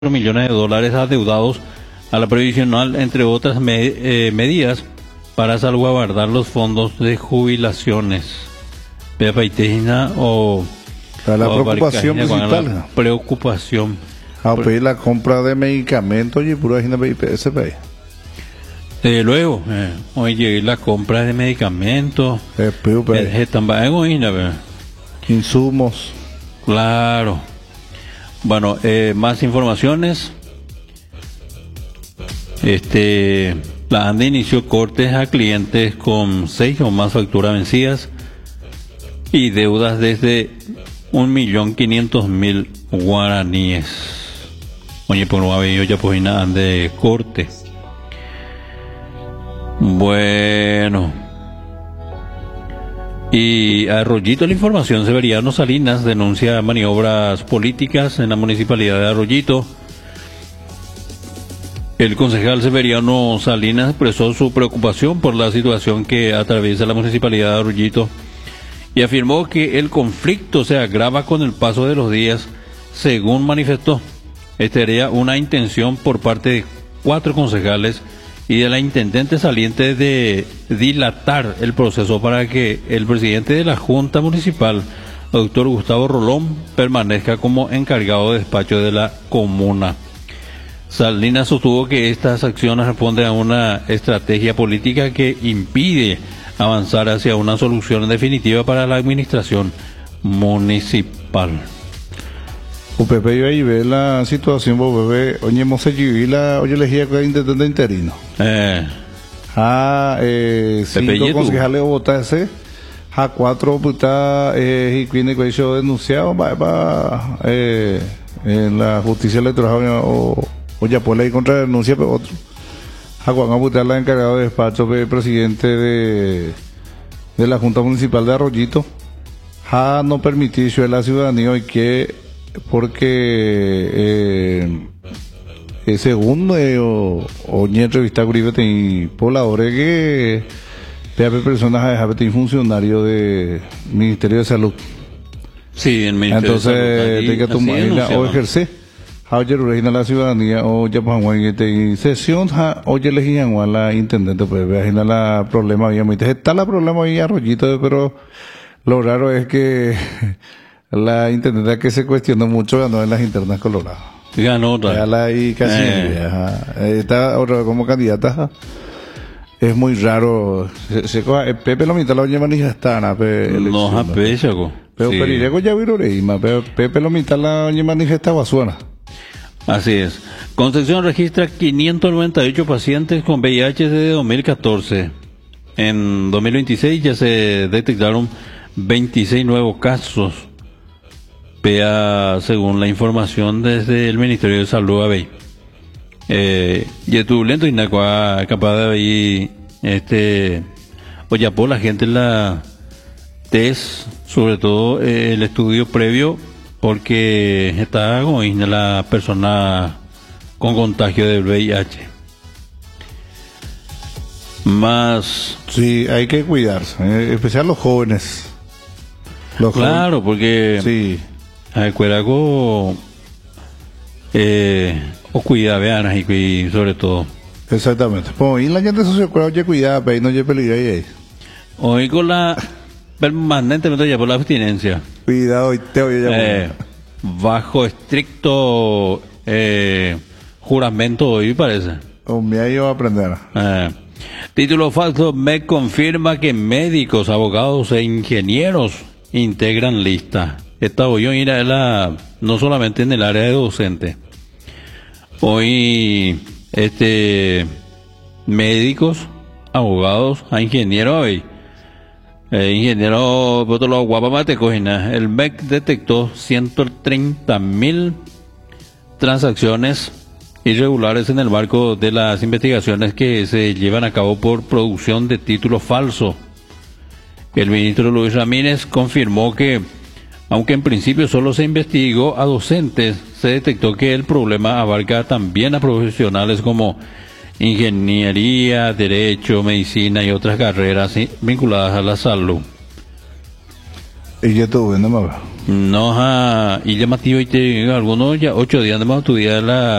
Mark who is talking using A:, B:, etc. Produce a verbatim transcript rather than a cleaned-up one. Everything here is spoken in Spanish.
A: millones de dólares adeudados a la previsional, entre otras me, eh, medidas para salvaguardar los fondos de jubilaciones. Pepaitejina o
B: a la
A: o
B: preocupación
A: Baricajina,
B: principal.
A: la preocupación.
B: A pedir la compra de medicamentos y pura gente de I P S P.
A: Eh, luego, eh, oye, la compra de medicamentos,
B: Eh, pero, pero,
A: eh, también, eh,
B: insumos.
A: claro. Bueno, eh, más informaciones. Este, la ANDE inició cortes a clientes con seis o más facturas vencidas y deudas desde un millón quinientos mil guaraníes. Oye, pues no había ya pues nada de corte. Bueno. Y Arroyito, la información. Severiano Salinas denuncia maniobras políticas en la municipalidad de Arroyito. El concejal Severiano Salinas expresó su preocupación por la situación que atraviesa la municipalidad de Arroyito y afirmó que el conflicto se agrava con el paso de los días, según manifestó. Esta sería una intención por parte de cuatro concejales y de la intendente saliente de dilatar el proceso para que el presidente de la Junta Municipal, doctor Gustavo Rolón, permanezca como encargado de despacho de la comuna. Salinas sostuvo que estas acciones responden a una estrategia política que impide avanzar hacia una solución definitiva para la administración municipal.
B: O Pepe yo ahí ve la situación, vos Pepe, oye, hemos la, oye, elegía que intendente interino.
A: Eh,
B: Ah, eh, cinco concejales votarse, a cuatro puta, eh, y quienes que hizo denunciado, va, va, eh, en la justicia electoral, o, o ya por ley contra denuncia, pero otro. A Juan Abutar, la encargado de despacho, de presidente de, de la Junta Municipal de Arroyito, a no permitir a la ciudadanía y que, porque, eh, eh, según eh, o, o ni entrevista con y pobladores que P A P personas a dejar de funcionario de Ministerio de Salud.
A: Sí, en Ministerio
B: entonces
A: de Salud.
B: Entonces, que tomar o ejercer ayer regina la ciudadanía o ya pues en sesión oye legian a la intendente pues vea la problema había muy está la problema ahí Arroyito, pero lo raro es que la intendente que se cuestionó mucho ganó en las internas coloradas.
A: Ganó otra.
B: Ya la ahí casi eh. está otra como candidata. Es muy raro. Se, se coja, Pepe lo mitad la oye manifestar.
A: No, a Pechaco.
B: Pero Perirego ya viro reima. Pepe lo mitad la oye manifestar Basuana.
A: Así es. Concepción registra quinientos noventa y ocho pacientes con V I H desde dos mil catorce. En dos mil veintiséis ya se detectaron veintiséis nuevos casos. Vea, según la información desde el Ministerio de Salud, a ver. Eh, y estuvo lento y Nacua capaz de ver este, oye, por la gente la test, sobre todo eh, el estudio previo, porque está con la persona con contagio del V I H. Más.
B: Sí, hay que cuidarse, en especial los jóvenes.
A: Los claro, jóvenes. Porque.
B: Sí.
A: A cuerago eh, o cuida vean y sobre todo.
B: Exactamente. Pues y la gente se cuida, oye cuidado, pero no oye peligro ahí.
A: Hoy con la permanentemente ya por la abstinencia.
B: Cuidado y te oye ya.
A: Eh, bajo estricto eh, juramento hoy parece.
B: O me ha ido a aprender.
A: Eh, título falso: M E C confirma que médicos, abogados e ingenieros integran lista. Esta hoy era la, no solamente en el área de docente. Hoy, este, médicos, abogados, a ingenieros hoy. Eh, ingeniero, por lo guapamate cogina. El M E C detectó ciento treinta mil transacciones irregulares en el marco de las investigaciones que se llevan a cabo por producción de títulos falsos. El ministro Luis Ramírez confirmó que, aunque en principio solo se investigó a docentes, se detectó que el problema abarca también a profesionales como ingeniería, derecho, medicina y otras carreras vinculadas a la salud.
B: Y ya todo, no me
A: No, ha, y llamativo, y te, algunos ya ocho días de más estudiar la